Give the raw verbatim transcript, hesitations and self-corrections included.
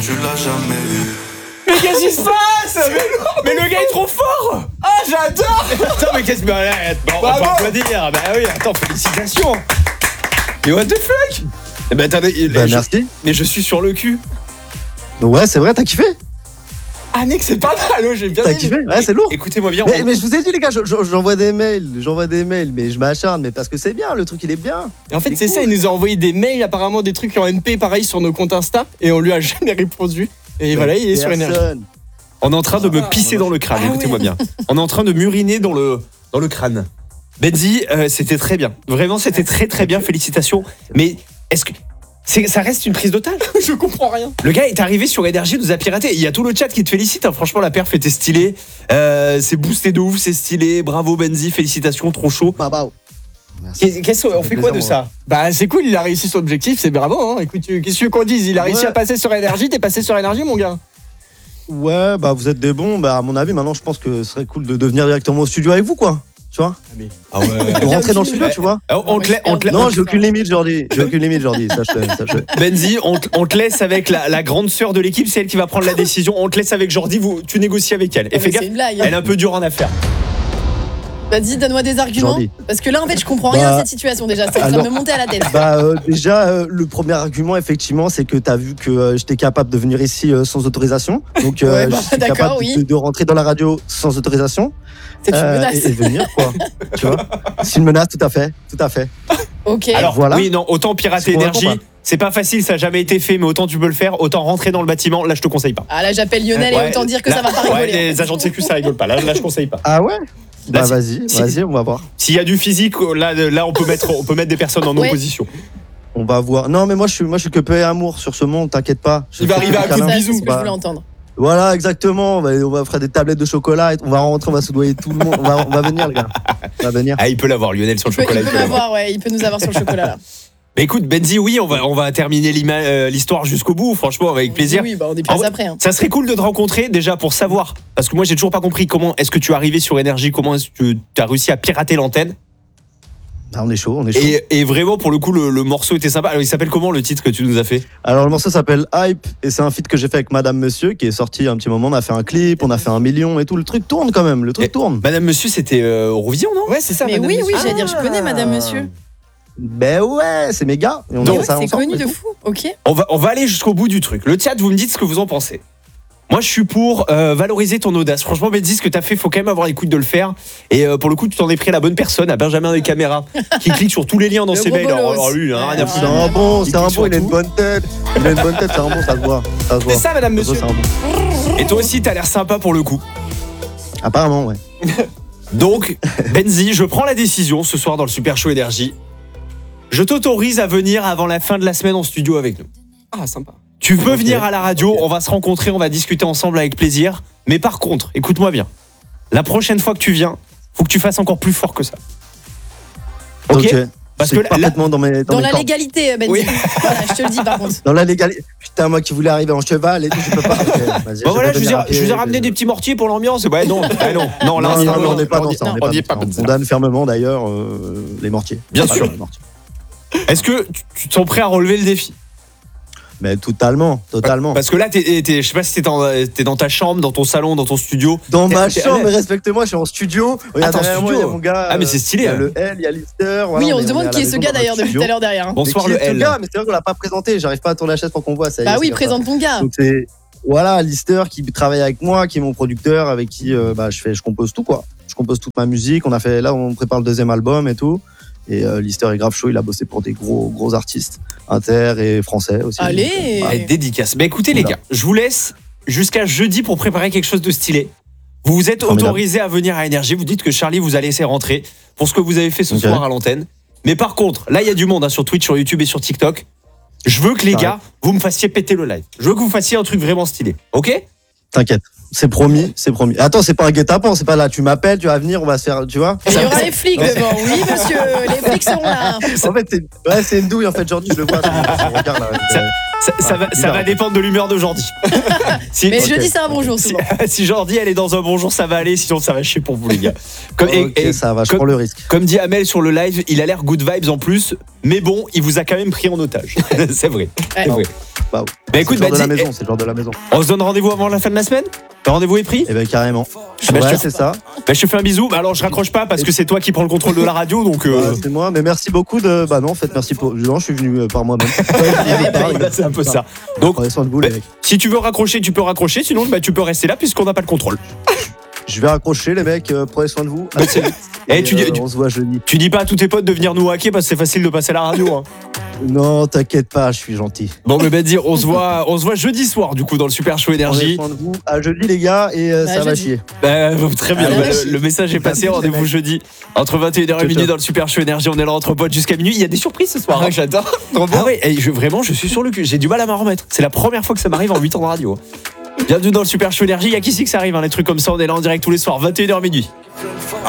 Tu l'as jamais vu. Mais qu'est-ce qui se passe? mais, mais le gars est trop fort. Ah, j'adore. Attends, mais qu'est-ce que... Bah, bon, on va pas applaudir. Bah oui, attends, félicitations. Mais what the fuck? Eh ben, attendez, Bah, je... merci. Mais je suis sur le cul. Ouais, c'est vrai, t'as kiffé? Ah, mec, c'est pas mal, j'ai bien T'as aimé. kiffé? Ouais, c'est lourd. Écoutez-moi bien. Mais, on... mais je vous ai dit, les gars, je- je- j'envoie des mails, j'envoie des mails, mais je m'acharne, mais parce que c'est bien, le truc, il est bien. Et en fait, c'est C'est ça, cool. il nous a envoyé des mails, apparemment des trucs en M P, pareil, sur nos comptes Insta, et on lui a jamais répondu. Et voilà, il est sur énergie. Personne. On est en train de me Ah, pisser dans le crâne, ah écoutez-moi ouais. bien. On est en train de m'uriner dans le, dans le crâne. Benzi, euh, c'était très bien. Vraiment, c'était très très bien, félicitations. Mais est-ce que... C'est, ça reste une prise d'otage. Je comprends rien. Le gars est arrivé sur Énergie, nous a piraté. Il y a tout le chat qui te félicite. Hein. Franchement, la perf était stylée. Euh, c'est boosté de ouf, c'est stylé. Bravo Benzi, félicitations, trop chaud. Bah, bah. Merci. Qu'est-ce, on fait fait quoi de plaisir, ça? Bah, c'est cool, il a réussi son objectif, c'est bravo, hein. Écoute, tu- qu'est-ce que tu veux qu'on dise? Il a réussi Ouais. à passer sur énergie, t'es passé sur énergie, mon gars. Ouais, bah vous êtes des bons. Bah à mon avis, maintenant, je pense que ce serait cool de, de venir directement au studio avec vous, quoi. Tu vois? Ah ouais. De rentrer dans le studio, tu vois? On, on te la- on te la- Non, j'ai aucune limite, Jordi. J'ai aucune limite, Jordi. Sache-le, sache-le. Benzi, on, te- on te laisse avec la, la grande sœur de l'équipe, c'est elle qui va prendre la décision. On te laisse avec Jordi, vous, tu négocies avec elle. Et Ah, fais mais gaffe, c'est une blague. elle est un peu dure en affaires. Vas-y, donne-moi des arguments. Jordi. Parce que là, en fait, je comprends rien Bah, à cette situation déjà. C'est en train de alors- me monter à la tête. Bah euh, déjà, euh, le premier argument, effectivement, c'est que t'as vu que euh, j'étais capable de venir ici euh, sans autorisation. Donc, euh, Ouais, bah, je suis d'accord, capable oui. de, de rentrer dans la radio sans autorisation. C'est une euh, menace. et, et venir, quoi. Tu vois? C'est une menace, tout à fait. Tout à fait. Ok. Alors Voilà. oui, non, autant pirater Je comprends Énergie, pas. c'est pas facile, ça n'a jamais été fait, mais autant tu peux le faire, autant rentrer dans le bâtiment, là je te conseille pas. Ah là, j'appelle Lionel Ouais, et autant dire que là- ça va pas ouais, rigoler. les agents de sécu, ça rigole pas. Là, là je conseille pas. Ah ouais? Bah si- vas-y, si- vas-y, on va voir. S'il y a du physique, là, là on peut mettre, on peut mettre des personnes en Ouais. opposition. On va voir. Non, mais moi, je suis, moi, je suis que paix et amour sur ce monde, t'inquiète pas. Je Il va fais arriver des à coup de câlins. Ça, bisous. c'est ce que Bah, je voulais entendre. Voilà, exactement. On va, on va faire des tablettes de chocolat. Et on va rentrer, on va soudoyer tout le monde. On va, on va venir, les gars. On va venir. Ah, il peut l'avoir, Lionel sur le Il peut, chocolat. il il peut peut l'avoir. m'avoir, ouais. Il peut nous avoir sur le chocolat là. Mais écoute, Benzi, oui, on va, on va terminer l'ima- euh, l'histoire jusqu'au bout, franchement, avec plaisir. Oui, bah on est En plus vrai, après. Hein. Ça serait cool de te rencontrer déjà pour savoir, parce que moi j'ai toujours pas compris comment est-ce que tu es arrivé sur Énergie, comment est-ce que tu as réussi à pirater l'antenne. Ah, on est chaud, on est chaud. Et, et vraiment, pour le coup, le, le morceau était sympa. Alors, il s'appelle comment le titre que tu nous as fait? Alors, le morceau s'appelle Hype et c'est un feat que j'ai fait avec Madame Monsieur qui est sorti un petit moment. On a fait un clip, on a fait un million et tout. Le truc tourne quand même, le truc Et- tourne. Madame Monsieur, c'était euh, Eurovision, non? Ouais, c'est ça, Mais madame, oui, monsieur. oui, j'allais dire, je connais Madame Monsieur. Ben ouais, c'est méga. Et on Donc, a fait ça C'est ensemble connu et de tout. fou. Ok. On va, on va aller jusqu'au bout du truc. Le chat, vous me dites ce que vous en pensez. Moi, je suis pour euh, valoriser ton audace. Franchement, Benzi, ce que t'as fait, faut quand même avoir les couilles de le faire. Et euh, pour le coup, tu t'en es pris à la bonne personne, à Benjamin des caméras, qui clique sur tous les liens dans Le ses gros mails. bolos. Alors, alors, lui, il a rien à Ouais, C'est foutre. un bon, Il c'est un clique bon, il a sur une tout. bonne tête. Il a une bonne tête, c'est un bon, ça se voit. Ça se voit. C'est ça, madame, Ça se monsieur. voit, c'est un bon. Et toi aussi, t'as l'air sympa pour le coup. Apparemment, ouais. Donc, Benzi, je prends la décision ce soir dans le Super Show Énergie. Je t'autorise à venir avant la fin de la semaine en studio avec nous. Ah, sympa. Tu peux Ok. venir à la radio, on va se rencontrer, on va discuter ensemble avec plaisir. Mais par contre, écoute-moi bien. La prochaine fois que tu viens, faut que tu fasses encore plus fort que ça. Ok, Ok. Parce C'est que là- parfaitement dans mes, dans Dans mes la cordes. légalité, Benzi. Oui. Voilà, je te le dis par contre. Dans la légalité. Putain, moi qui voulais arriver en cheval et tout, je peux pas. Ok, vas-y, Bon je voilà, peux je vous, venir ai, à pied, je vous ai je- ramené des petits mortiers pour l'ambiance. Ouais, non, ouais, non, non, là, Non, c'est non, vraiment- on n'est pas on dans y- ça. non, On on n'est y est pas pas dans comme ça. ça. On condamne fermement d'ailleurs euh, les mortiers. Bien Pas sûr. les mortiers. Est-ce que tu, tu te sens prêt à relever le défi? Mais totalement, totalement. Parce que là, t'es, t'es- je sais pas si t'es dans, t'es dans ta chambre, dans ton salon, dans ton studio. Dans ma t'es- chambre, mais respecte-moi, je suis en studio. Regarde, Attends, derrière moi, studio. il y a mon gars. Ah, mais c'est euh, stylé, Il y a hein. le L, il y a Lister. voilà, Oui, on est- se est demande à qui est la ce maison, gars dans d'ailleurs notre depuis tout studio. à l'heure derrière. hein. Bonsoir Mais le qui est ce L. gars, mais c'est vrai qu'on l'a pas présenté. J'arrive pas à tourner la chaise pour qu'on voit ça. y est, Bah c'est oui, comme présente ton gars. ça. Donc c'est voilà Lister qui travaille avec moi, qui est mon producteur, avec qui euh, bah, je fais, je compose tout quoi. Je compose toute ma musique. On a fait là, on prépare le deuxième album et tout. Et euh, Lister est grave chaud. Il a bossé pour des gros gros artistes inter et français aussi. Allez. Donc, euh, Ouais, dédicace. Bah écoutez les Voilà. gars, je vous laisse jusqu'à jeudi pour préparer quelque chose de stylé. Vous vous êtes Formidable. autorisé à venir à Énergie. Vous dites que Charlie vous a laissé rentrer pour ce que vous avez fait ce Ok. soir à l'antenne. Mais par contre, là il y a du monde hein, sur Twitch, sur YouTube et sur TikTok. Je veux que les Ouais. gars, vous me fassiez péter le live. Je veux que vous fassiez un truc vraiment stylé. Ok? T'inquiète, c'est promis, c'est promis. Attends, c'est pas un guet-apens, c'est pas là. Tu m'appelles, tu vas venir, on va se faire, tu vois. Il y aura les flics devant. Oui, monsieur, les flics seront là. En fait, c'est ouais, c'est une douille en fait. Aujourd'hui, je le vois. sur mon- sur mon regard, là. Ça, ça va, ça bizarre. va dépendre de l'humeur de Jordi. si, Mais Ok. jeudi, c'est un bon jour si, souvent. si Jordi elle est dans un bon jour, ça va aller. Sinon, ça va chier pour vous les gars. Comme, et- Ok, et- ça va, je comme- prends le risque. Comme dit Amel sur le live, il a l'air good vibes en plus, mais bon, il vous a quand même pris en otage. C'est vrai. C'est Ouais. vrai. Bah, Bah écoute, c'est le genre bah, de la dis- maison, c'est le genre de la maison. on se donne rendez-vous avant la fin de la semaine. Le rendez-vous est pris. Eh ben carrément. bah, Ouais, je- c'est ça. Bah, je te fais un bisou. Bah, alors je raccroche pas parce que c'est toi qui prends le contrôle de la radio, donc. euh, Ouais, c'est moi, mais merci beaucoup de. Bah non, en fait, merci pour. Non, je suis venu euh, par moi-même. bah, c'est un peu ça. Donc, Prenez soin de vous, les mecs. si tu veux raccrocher, tu peux raccrocher. Sinon, bah, tu peux rester là puisqu'on n'a pas le contrôle. Je vais raccrocher, les mecs. euh, Prenez soin de vous. Bah, c'est- Eh, Et, tu dis- euh, tu- on se voit jeudi. Tu dis pas à tous tes potes de venir nous hacker parce que c'est facile de passer à la radio. Hein. Non, t'inquiète pas, je suis gentil. Bon, mais bah, dire, on se voit, on se voit jeudi soir du coup dans le Super Show Prenez Énergie. soin de vous. À jeudi, les gars, et euh, Bah, ça va jeudi. chier. Bah, très bien. Ah, Bah, merci. le, le message est passé. Rendez-vous jeudi entre vingt et une heures et Ciao, minuit ciao. dans le Super Show Énergie. On est là entre potes jusqu'à minuit. Il y a des surprises ce soir. hein. Ah, j'adore. Trop bien. Ah ouais, et je, vraiment, je suis sur le cul. J'ai du mal à m'en remettre. C'est la première fois que ça m'arrive en huit ans de radio. Bienvenue dans le Super Show Énergie. Il y a qui c'est que ça arrive, hein, les trucs comme ça. On est là en direct tous les soirs, vingt et une heures minuit.